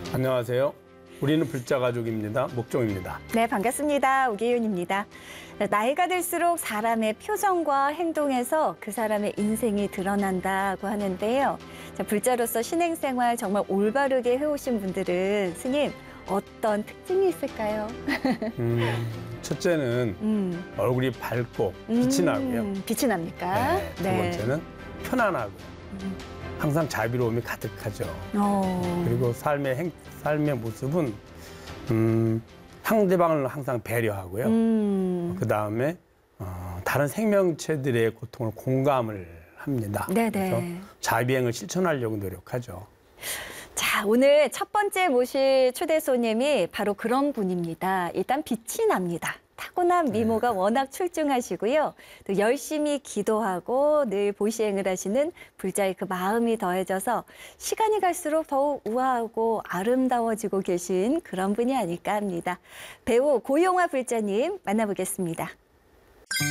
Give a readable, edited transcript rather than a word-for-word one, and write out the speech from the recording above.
안녕하세요. 우리는 불자 가족입니다. 목종입니다. 네, 반갑습니다. 우기윤입니다. 나이가 들수록 사람의 표정과 행동에서 그 사람의 인생이 드러난다고 하는데요. 자, 불자로서 신행생활 정말 올바르게 해오신 분들은 스님 어떤 특징이 있을까요? 첫째는 얼굴이 밝고 빛이 나고요. 빛이 납니까? 네, 두 번째는 편안하고요. 항상 자비로움이 가득하죠. 그리고 삶의 모습은 상대방을 항상 배려하고요. 그 다음에 다른 생명체들의 고통을 공감을 합니다. 네네. 그래서 자비행을 실천하려고 노력하죠. 자, 오늘 첫 번째 모실 초대 손님이 바로 그런 분입니다. 일단 빛이 납니다. 타고난 미모가 워낙 출중하시고요. 또 열심히 기도하고 늘 보시행을 하시는 불자의 그 마음이 더해져서 시간이 갈수록 더욱 우아하고 아름다워지고 계신 그런 분이 아닐까 합니다. 배우 고용화 불자님 만나보겠습니다.